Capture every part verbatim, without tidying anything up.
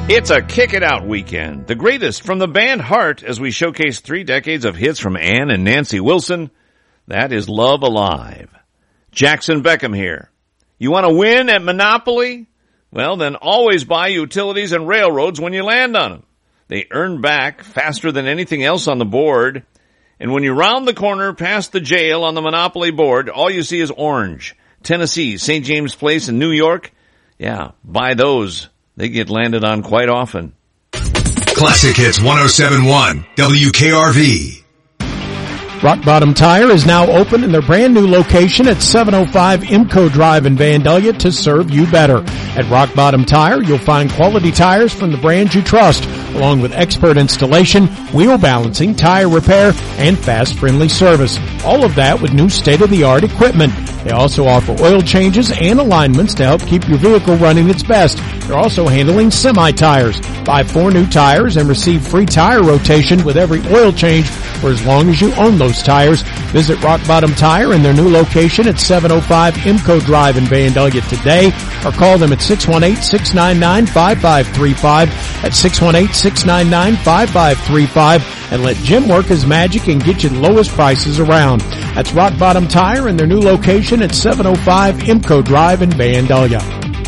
It's a Kick It Out weekend, the greatest from the band Heart, as we showcase three decades of hits from Ann and Nancy Wilson. That is Love Alive. Jackson Beckham here. You want to win at Monopoly? Well, then always buy utilities and railroads when you land on them. They earn back faster than anything else on the board. And when you round the corner past the jail on the Monopoly board, all you see is orange. Tennessee, Saint James Place in New York. Yeah, buy those. They get landed on quite often. Classic Hits one oh seven point one, W K R V. Rock Bottom Tire is now open in their brand new location at seven oh five Imco Drive in Vandalia to serve you better. At Rock Bottom Tire, you'll find quality tires from the brands you trust, along with expert installation, wheel balancing, tire repair, and fast, friendly service. All of that with new state-of-the-art equipment. They also offer oil changes and alignments to help keep your vehicle running its best. They're also handling semi-tires. Buy four new tires and receive free tire rotation with every oil change for as long as you own those tires. Visit Rock Bottom Tire in their new location at seven oh five Imco Drive in Vandalia today, or call them at six one eight, six nine nine, five five three five, at six one eight, six nine nine, five five three five, and let Jim work his magic and get you the lowest prices around. That's Rock Bottom Tire in their new location at seven oh five Imco Drive in Vandalia.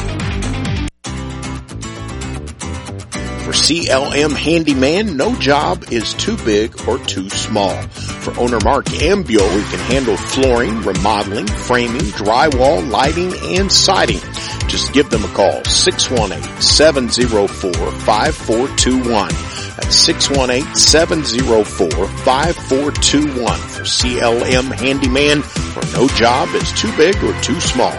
For C L M Handyman, no job is too big or too small. For owner Mark Ambio, we can handle flooring, remodeling, framing, drywall, lighting, and siding. Just give them a call, six one eight, seven oh four, five four two one. That's six one eight, seven oh four, five four two one for C L M Handyman, where no job is too big or too small.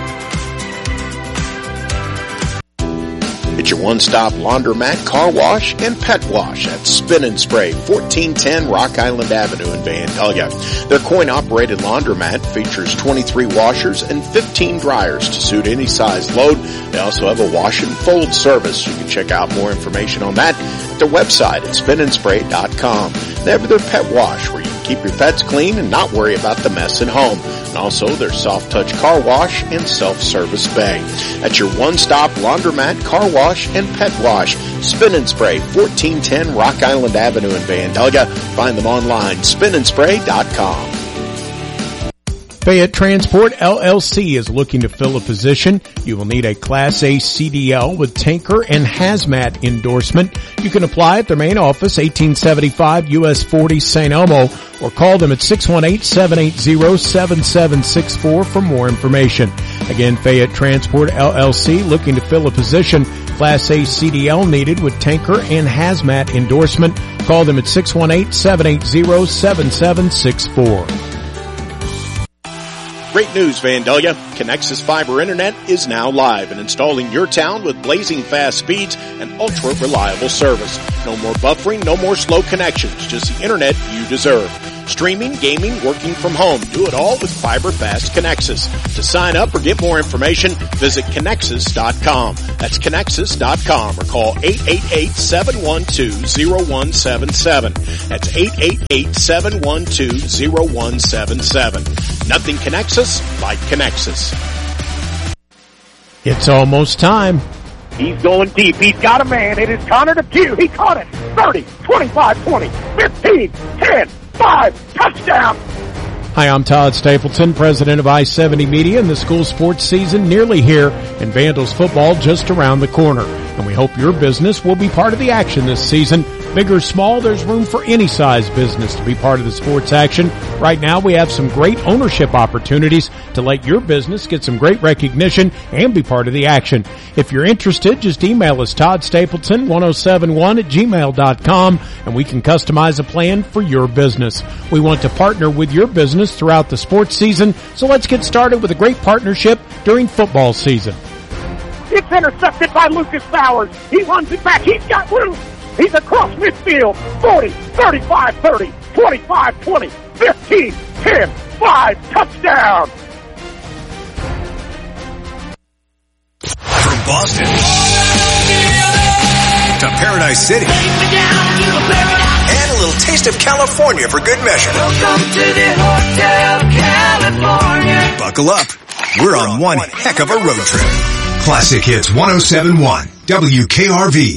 It's your one-stop laundromat, car wash, and pet wash at Spin and Spray, fourteen ten Rock Island Avenue in Vandalia. Their coin-operated laundromat features twenty-three washers and fifteen dryers to suit any size load. They also have a wash and fold service. You can check out more information on that at their website at spin and spray dot com. They have their pet wash, where you can keep your pets clean and not worry about the mess at home. And also their soft touch car wash and self-service bay. That's your one-stop laundromat, car wash, and pet wash. Spin and Spray, fourteen ten Rock Island Avenue in Vandalia. Find them online, spin and spray dot com. Fayette Transport L L C is looking to fill a position. You will need a Class A C D L with tanker and hazmat endorsement. You can apply at their main office, eighteen seventy-five U S forty Saint Elmo, or call them at six one eight, seven eight zero, seven seven six four for more information. Again, Fayette Transport L L C looking to fill a position. Class A C D L needed with tanker and hazmat endorsement. Call them at six one eight, seven eight zero, seven seven six four. Great news, Vandalia. Connexus Fiber Internet is now live and installing your town with blazing fast speeds and ultra-reliable service. No more buffering, no more slow connections, just the internet you deserve. Streaming, gaming, working from home. Do it all with Fiber Fast Connexus. To sign up or get more information, visit Connexus dot com. That's Connexus dot com, or call eight eight eight, seven one two, zero one seven seven. That's eight eight eight, seven one two, zero one seven seven. Nothing connects us like Connexus. It's almost time. He's going deep. He's got a man. It is Connor DePew. He caught it. thirty, twenty-five, twenty, fifteen, ten, five, touchdown. Hi, I'm Todd Stapleton, president of I seventy Media, and the school sports season nearly here, and Vandals football just around the corner. And we hope your business will be part of the action this season. Big or small, there's room for any size business to be part of the sports action. Right now, we have some great ownership opportunities to let your business get some great recognition and be part of the action. If you're interested, just email us, Todd Stapleton one oh seven one at gmail dot com, and we can customize a plan for your business. We want to partner with your business throughout the sports season, so let's get started with a great partnership during football season. It's intercepted by Lucas Bowers. He runs it back. He's got room. He's across midfield. forty, thirty-five, thirty, twenty-five, twenty, fifteen, ten, five, touchdown. From Boston to Paradise City and a little taste of California for good measure. Welcome to the Hotel California. Buckle up. We're on one heck of a road trip. Classic Hits one oh seven point one, W K R V.